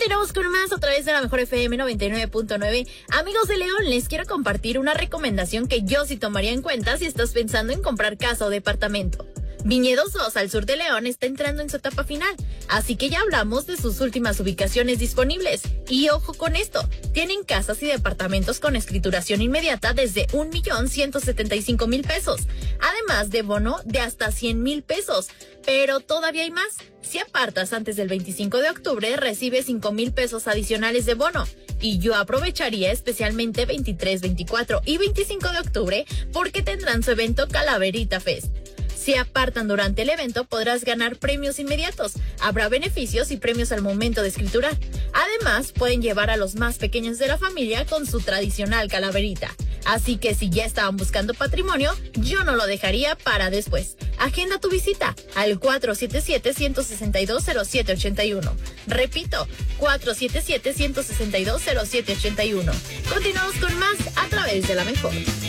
Continuamos con más a través de la Mejor FM 99.9. Amigos de León, les quiero compartir una recomendación que yo sí tomaría en cuenta si estás pensando en comprar casa o departamento. Viñedos 2 al sur de León está entrando en su etapa final, así que ya hablamos de sus últimas ubicaciones disponibles. Y ojo con esto, tienen casas y departamentos con escrituración inmediata desde 1,175,000 pesos, además de bono de hasta 100,000 pesos. Pero todavía hay más. Si apartas antes del 25 de octubre, recibes 5,000 pesos adicionales de bono. Y yo aprovecharía especialmente 23, 24 y 25 de octubre porque tendrán su evento Calaverita Fest. Si apartan durante el evento, podrás ganar premios inmediatos. Habrá beneficios y premios al momento de escriturar. Además, pueden llevar a los más pequeños de la familia con su tradicional calaverita. Así que si ya estaban buscando patrimonio, yo no lo dejaría para después. Agenda tu visita al 477-162-0781. Repito, 477-162-0781. Continuamos con más a través de La Mejor.